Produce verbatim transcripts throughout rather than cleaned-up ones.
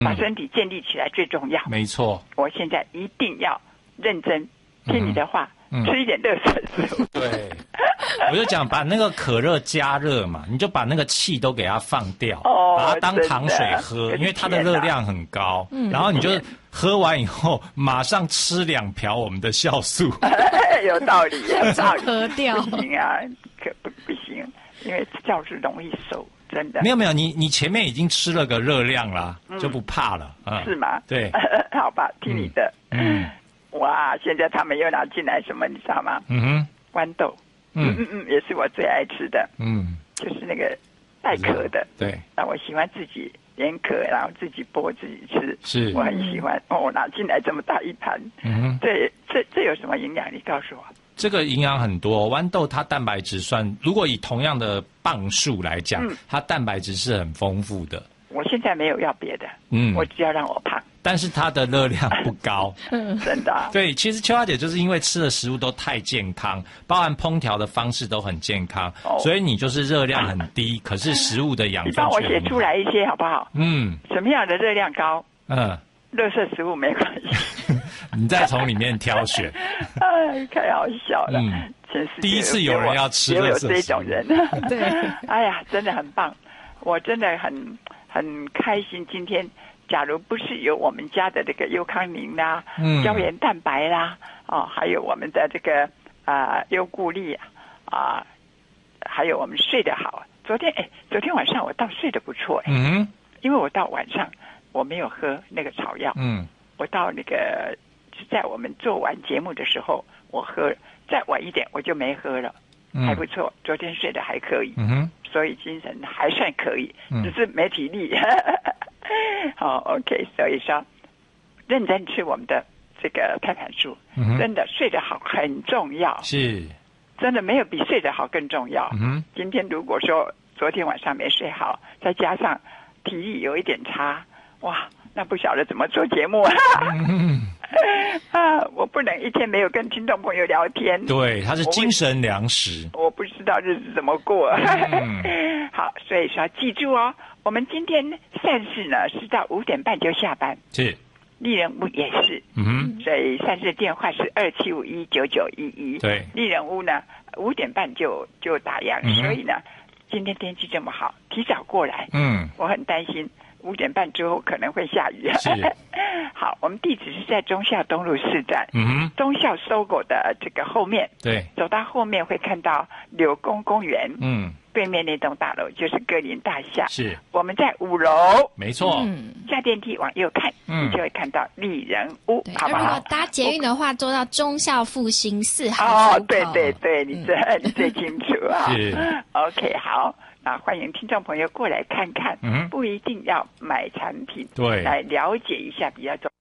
把身体建立起来最重要。 没错， 我现在一定要认真听你的话，嗯、吃一点热水食物。 对，我就讲把那个可乐加热嘛，你就把那个气都给它放掉， 哦、 把它当糖水喝，因为它的热量很高。 嗯、 然后你就喝完以后，马上吃两瓢我们的酵素。 有道理，有道理。 喝掉不行啊，可不不行，因为酵素容易瘦。真的没有没有，你你前面已经吃了个热量啦，嗯、就不怕了啊？ 是吗？ 对， 好吧，听你的。 嗯， 哇，现在他们又拿进来什么，你知道吗？ 嗯哼， 豌豆，嗯嗯嗯，也是我最爱吃的。嗯，就是那个带壳的。 对， 那我喜欢自己连壳，然后自己剥自己吃。 是， 我很喜欢。哦，拿进来这么大一盘。嗯哼，这这这有什么营养？你告诉我。 这个营养很多，豌豆它蛋白质算，如果以同样的磅数来讲，嗯、它蛋白质是很丰富的。 我现在没有要别的，嗯，我只要让我胖。 但是它的热量不高， 真的、啊。 对，其实秋花姐就是因为吃的食物都太健康，包含烹调的方式都很健康，哦、所以你就是热量很低，可是食物的养分却很好。 你帮我写出来一些好不好？嗯。什么样的热量高？嗯。垃圾食物没关系。 你再从里面挑选。 哎，太好笑了。嗯。 第一次有人要吃垃圾食物， 有这种人。 对。 哎呀，真的很棒，我真的很很开心。今天，假如不是有我们家的这个优康宁啦、嗯、胶原蛋白啦，哦，还有我们的这个啊、呃、优固力啊、呃，还有我们睡得好。昨天哎，昨天晚上我倒睡得不错哎，嗯，因为我到晚上我没有喝那个草药，嗯，我到那个在我们做完节目的时候我喝，再晚一点我就没喝了，嗯、还不错，昨天睡得还可以，嗯哼，所以精神还算可以，嗯、只是没体力。好 ，OK， 所以说认真吃我们的这个胎盘素，嗯、真的睡得好很重要， 是， 真的没有比睡得好更重要。嗯、今天如果说昨天晚上没睡好，再加上体力有一点差，哇，那不晓得怎么做节目啊！嗯、啊，我不能一天没有跟听众朋友聊天。 对，它是精神粮食。 我不知道日子怎么过。嗯、好，所以说记住哦，我们今天善事呢是到五点半就下班。 是。 丽人屋也是。嗯哼。所以善事电话是二七五一九九一一。 对。 丽人屋呢五点半就就打烊，嗯、所以呢今天天气这么好，提早过来。嗯。我很担心。五点半之后可能会下雨。 是。 好，我们地址是在忠孝东路四站，嗯哼，忠孝搜狗的这个后面。 对。 走到后面会看到柳工公园，嗯，对面那栋大楼就是歌林大厦。 是。 我们在五楼。 没错。 嗯。下电梯往右看，嗯，你就会看到丽人屋，好不好？ 如果搭捷运的话，坐到忠孝复兴四号。 哦，对对对，你最、嗯、你最清楚啊。 是。 OK， 好。啊，欢迎听众朋友过来看看，嗯、不一定要买产品， 对， 来了解一下比较重。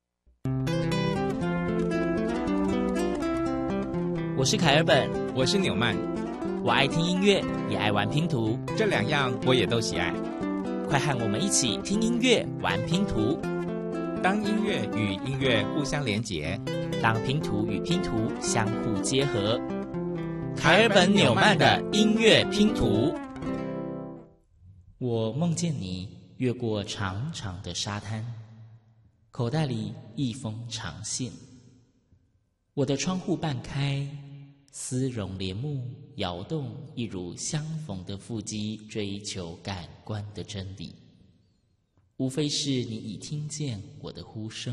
我是凯尔本， 我是纽曼， 我爱听音乐，也爱玩拼图， 这两样我也都喜爱。 快和我们一起听音乐，玩拼图。 当音乐与音乐互相连结， 当拼图与拼图相互结合。凯尔本纽曼的音乐拼图。我梦见你越过长长的沙滩，口袋里一封长信。我的窗户半开，丝绒帘幕摇动，一如相逢的腹肌追求感官的真理。无非是你已听见我的呼声。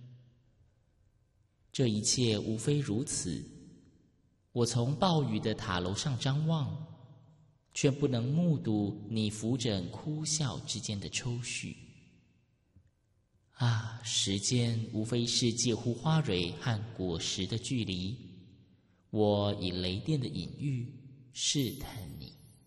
这一切无非如此。我从暴雨的塔楼上张望，却不能目睹你扶枕哭笑之间的抽搐。啊，时间无非是介乎花蕊和果实的距离，我以雷电的隐喻试探你。